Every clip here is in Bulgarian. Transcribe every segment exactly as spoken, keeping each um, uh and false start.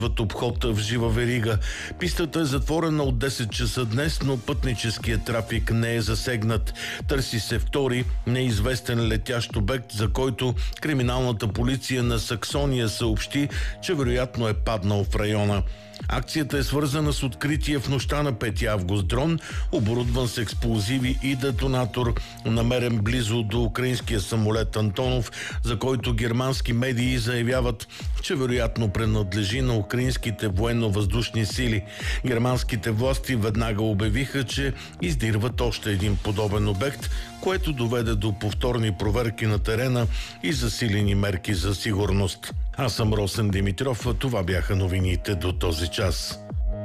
обход в жива верига. Пистата е затворена от десет часа днес, но пътническият трафик не е засегнат. Търси се втори неизвестен летящ обект, за който криминалната полиция на Саксония съобщи, че вероятно е паднал в района. Акцията е свързана с откритие в нощта на пети август дрон, оборудван с експлозиви и детонатор, намерен близо до украинския самолет Антонов, за който германски медии заявяват, че вероятно принадлежи на украинските военно-въздушни сили. Германските власти веднага обявиха, че издирват още един подобен обект, което доведе до повторни проверки на терена и засилени мерки за сигурност. Аз съм Росен Димитров, а това бяха новините до този час.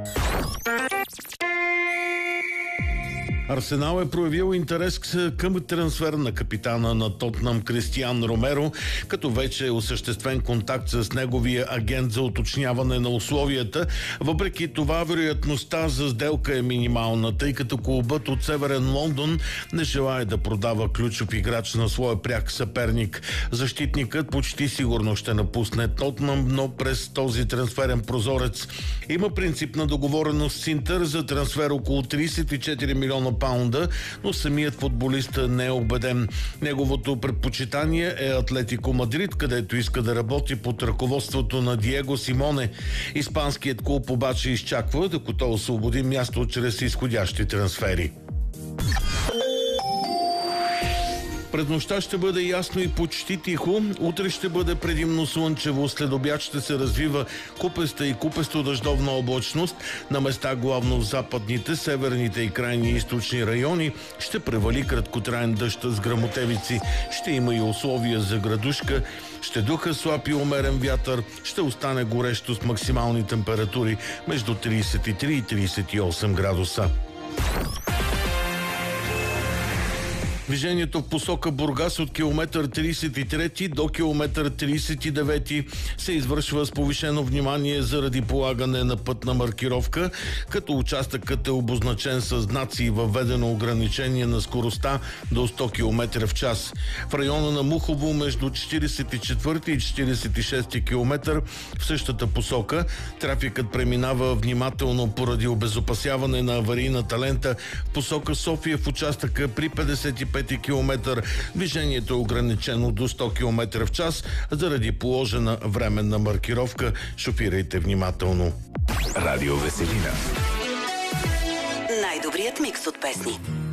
Арсенал е проявил интерес към трансфер на капитана на Тотнъм Кристиан Ромеро, като вече е осъществен контакт с неговия агент за уточняване на условията. Въпреки това, вероятността за сделка е минимална, тъй като клубът от Северен Лондон не желае да продава ключов играч на своя пряк съперник. Защитникът почти сигурно ще напусне Тотнъм, но през този трансферен прозорец. Има принципна договореност с Интер за трансфер около тридесет и четири милиона паунда, но самият футболист не е убеден. Неговото предпочитание е Атлетико Мадрид, където иска да работи под ръководството на Диего Симоне. Испанският клуб обаче изчаква, докато освободи място чрез изходящи трансфери. През нощта ще бъде ясно и почти тихо. Утре ще бъде предимно слънчево. След обяд ще се развива купеста и купесто дъждовна облачност. На места главно в западните, северните и крайни източни райони ще превали краткотраен дъжд с гръмотевици. Ще има и условия за градушка. Ще духа слаб и умерен вятър. Ще остане горещо с максимални температури между тридесет и три и тридесет и осем градуса. Движението в посока Бургас от километър тридесет и трети до километър тридесет и девети се извършва с повишено внимание заради полагане на пътна маркировка, като участъкът е обозначен с знаци и въведено ограничение на скоростта до сто километра в час. В района на Мухово между четиридесет и четвърти и четиридесет и шести километър в същата посока трафикът преминава внимателно поради обезопасяване на аварийната лента в посока София в участъка при петдесет и пети километър. Движението е ограничено до сто километра в час заради положена временна маркировка. Шофирайте внимателно. Радио Веселина. Най-добрият микс от песни.